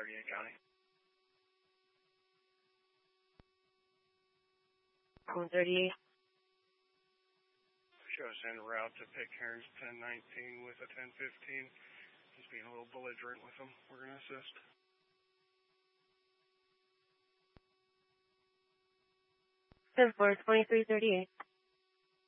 38 County. Cone 38. Shows en route to Pitcairn's 1019 with a 1015. He's being a little belligerent with them. We're going to assist. 10-4, 2338.